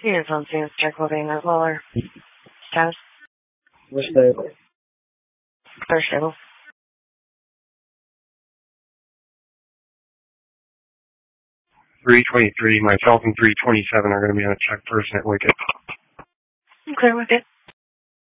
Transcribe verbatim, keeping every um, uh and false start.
Your phone seems check loading as well, or status. What's that? First stable. three twenty-three, my Falcon three twenty-seven are going to be on a check person at Wicket. I'm clear with it.